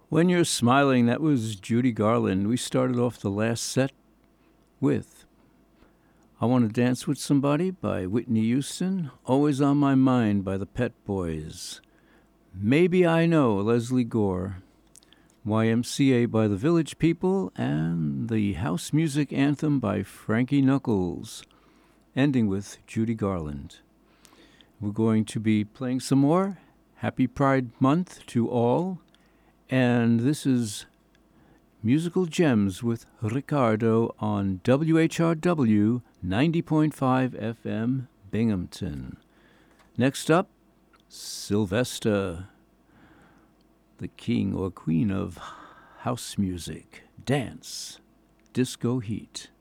When You're Smiling, that was Judy Garland. We started off the last set with I Want to Dance with Somebody by Whitney Houston, Always on My Mind by the Pet Boys, Maybe I Know, Leslie Gore, YMCA by the Village People, and the House Music Anthem by Frankie Knuckles, ending with Judy Garland. We're going to be playing some more. Happy Pride Month to all. And this is Musical Gems with Ricardo on WHRW 90.5 FM Binghamton. Next up, Sylvester, the king or queen of house music, dance, disco heat.